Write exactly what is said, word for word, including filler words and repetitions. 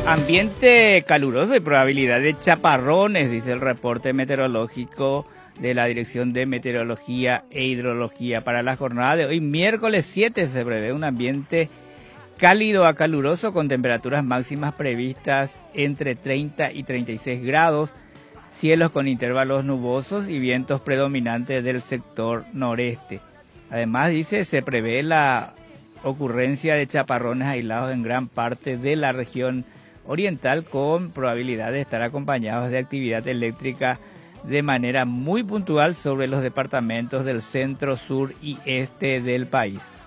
Ambiente caluroso y probabilidad de chaparrones, dice el reporte meteorológico de la Dirección de Meteorología e Hidrología. Para la jornada de hoy, miércoles siete, se prevé un ambiente cálido a caluroso con temperaturas máximas previstas entre treinta y treinta y seis grados, cielos con intervalos nubosos y vientos predominantes del sector noreste. Además, dice, se prevé la ocurrencia de chaparrones aislados en gran parte de la región oriental, con probabilidad de estar acompañados de actividad eléctrica de manera muy puntual sobre los departamentos del centro, sur y este del país.